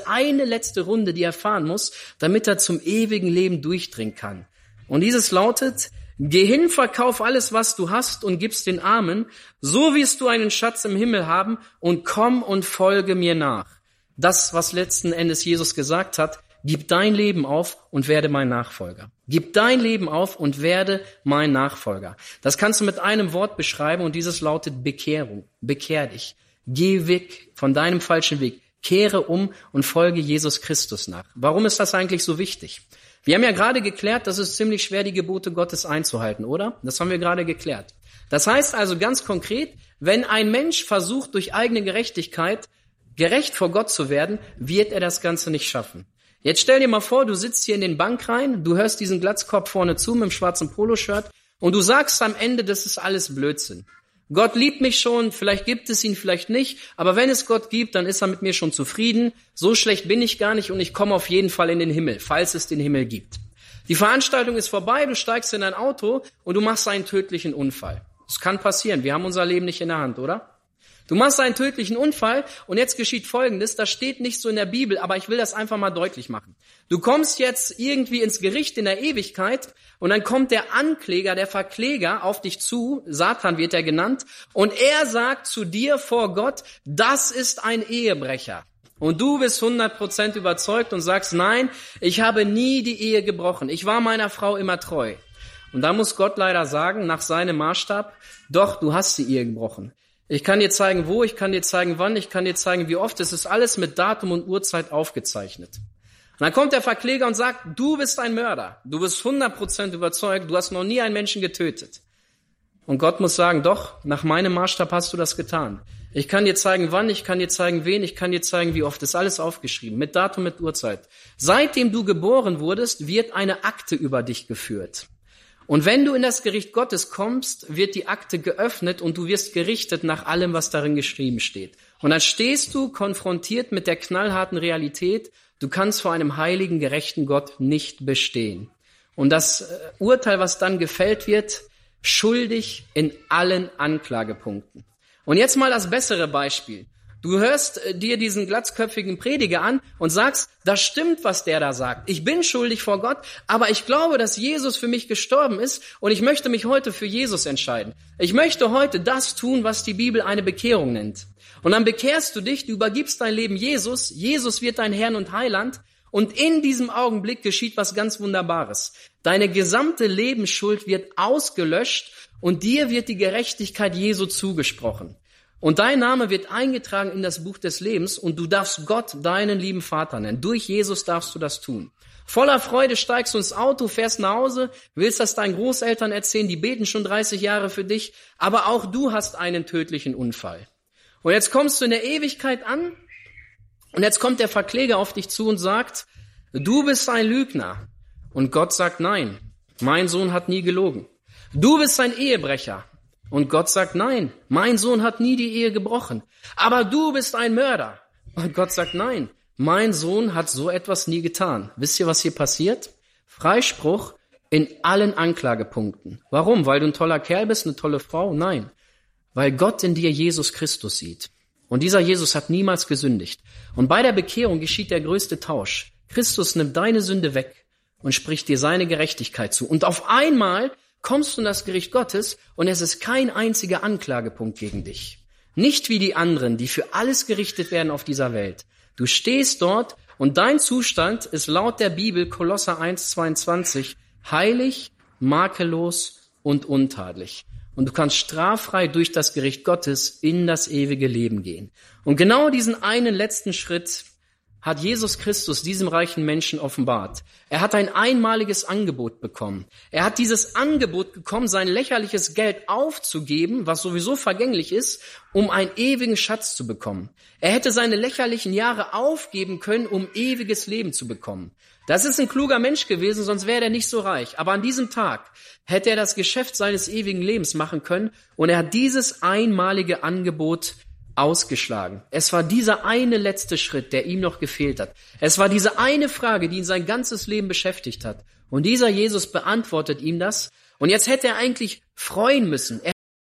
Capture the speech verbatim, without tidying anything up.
eine letzte Runde, die er fahren muss, damit er zum ewigen Leben durchdringen kann. Und dieses lautet: Geh hin, verkauf alles, was du hast und gib's den Armen, so wirst du einen Schatz im Himmel haben, und komm und folge mir nach. Das, was letzten Endes Jesus gesagt hat: Gib dein Leben auf und werde mein Nachfolger. Gib dein Leben auf und werde mein Nachfolger. Das kannst du mit einem Wort beschreiben, und dieses lautet Bekehrung. Bekehr dich. Geh weg von deinem falschen Weg. Kehre um und folge Jesus Christus nach. Warum ist das eigentlich so wichtig? Wir haben ja gerade geklärt, dass es ziemlich schwer, die Gebote Gottes einzuhalten, oder? Das haben wir gerade geklärt. Das heißt also ganz konkret, wenn ein Mensch versucht, durch eigene Gerechtigkeit gerecht vor Gott zu werden, wird er das Ganze nicht schaffen. Jetzt stell dir mal vor, du sitzt hier in den Bank rein, du hörst diesen Glatzkopf vorne zu mit dem schwarzen Poloshirt und du sagst am Ende, das ist alles Blödsinn. Gott liebt mich schon, vielleicht gibt es ihn, vielleicht nicht, aber wenn es Gott gibt, dann ist er mit mir schon zufrieden. So schlecht bin ich gar nicht und ich komme auf jeden Fall in den Himmel, falls es den Himmel gibt. Die Veranstaltung ist vorbei, du steigst in dein Auto und du machst einen tödlichen Unfall. Das kann passieren, wir haben unser Leben nicht in der Hand, oder? Du machst einen tödlichen Unfall und jetzt geschieht Folgendes, das steht nicht so in der Bibel, aber ich will das einfach mal deutlich machen. Du kommst jetzt irgendwie ins Gericht in der Ewigkeit und dann kommt der Ankläger, der Verkläger auf dich zu, Satan wird er genannt, und er sagt zu dir vor Gott: Das ist ein Ehebrecher. Und du bist hundert Prozent überzeugt und sagst: Nein, ich habe nie die Ehe gebrochen, ich war meiner Frau immer treu. Und da muss Gott leider sagen, nach seinem Maßstab: Doch, du hast die Ehe gebrochen. Ich kann dir zeigen, wo, ich kann dir zeigen, wann, ich kann dir zeigen, wie oft. Es ist alles mit Datum und Uhrzeit aufgezeichnet. Und dann kommt der Verkläger und sagt: Du bist ein Mörder. Du bist hundert Prozent überzeugt, du hast noch nie einen Menschen getötet. Und Gott muss sagen: Doch, nach meinem Maßstab hast du das getan. Ich kann dir zeigen, wann, ich kann dir zeigen, wen, ich kann dir zeigen, wie oft. Das ist alles aufgeschrieben, mit Datum, mit Uhrzeit. Seitdem du geboren wurdest, wird eine Akte über dich geführt. Und wenn du in das Gericht Gottes kommst, wird die Akte geöffnet und du wirst gerichtet nach allem, was darin geschrieben steht. Und dann stehst du konfrontiert mit der knallharten Realität: Du kannst vor einem heiligen, gerechten Gott nicht bestehen. Und das Urteil, was dann gefällt wird: schuldig in allen Anklagepunkten. Und jetzt mal das bessere Beispiel. Du hörst dir diesen glatzköpfigen Prediger an und sagst: Das stimmt, was der da sagt. Ich bin schuldig vor Gott, aber ich glaube, dass Jesus für mich gestorben ist und ich möchte mich heute für Jesus entscheiden. Ich möchte heute das tun, was die Bibel eine Bekehrung nennt. Und dann bekehrst du dich, du übergibst dein Leben Jesus, Jesus wird dein Herr und Heiland, und in diesem Augenblick geschieht was ganz Wunderbares. Deine gesamte Lebensschuld wird ausgelöscht und dir wird die Gerechtigkeit Jesu zugesprochen. Und dein Name wird eingetragen in das Buch des Lebens und du darfst Gott deinen lieben Vater nennen. Durch Jesus darfst du das tun. Voller Freude steigst du ins Auto, fährst nach Hause, willst das deinen Großeltern erzählen, die beten schon dreißig Jahre für dich, aber auch du hast einen tödlichen Unfall. Und jetzt kommst du in der Ewigkeit an und jetzt kommt der Verkläger auf dich zu und sagt: Du bist ein Lügner. Und Gott sagt: Nein, mein Sohn hat nie gelogen. Du bist ein Ehebrecher. Und Gott sagt: Nein, mein Sohn hat nie die Ehe gebrochen. Aber du bist ein Mörder. Und Gott sagt: Nein, mein Sohn hat so etwas nie getan. Wisst ihr, was hier passiert? Freispruch in allen Anklagepunkten. Warum? Weil du ein toller Kerl bist, eine tolle Frau? Nein, weil Gott in dir Jesus Christus sieht. Und dieser Jesus hat niemals gesündigt. Und bei der Bekehrung geschieht der größte Tausch. Christus nimmt deine Sünde weg und spricht dir seine Gerechtigkeit zu. Und auf einmal kommst du in das Gericht Gottes und es ist kein einziger Anklagepunkt gegen dich. Nicht wie die anderen, die für alles gerichtet werden auf dieser Welt. Du stehst dort und dein Zustand ist laut der Bibel, Kolosser eins zweiundzwanzig, heilig, makellos und untadelig. Und du kannst straffrei durch das Gericht Gottes in das ewige Leben gehen. Und genau diesen einen letzten Schritt hat Jesus Christus diesem reichen Menschen offenbart. Er hat ein einmaliges Angebot bekommen. Er hat dieses Angebot bekommen, sein lächerliches Geld aufzugeben, was sowieso vergänglich ist, um einen ewigen Schatz zu bekommen. Er hätte seine lächerlichen Jahre aufgeben können, um ewiges Leben zu bekommen. Das ist ein kluger Mensch gewesen, sonst wäre er nicht so reich. Aber an diesem Tag hätte er das Geschäft seines ewigen Lebens machen können und er hat dieses einmalige Angebot ausgeschlagen. Es war dieser eine letzte Schritt, der ihm noch gefehlt hat. Es war diese eine Frage, die ihn sein ganzes Leben beschäftigt hat. Und dieser Jesus beantwortet ihm das. Und jetzt hätte er eigentlich freuen müssen. Er